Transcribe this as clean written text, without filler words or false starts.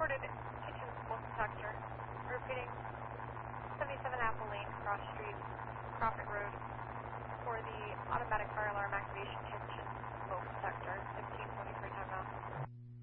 reported kitchen smoke detector. Repeating, 77 Apple Lane, Cross Street, Crawford Road, for the automatic fire alarm activation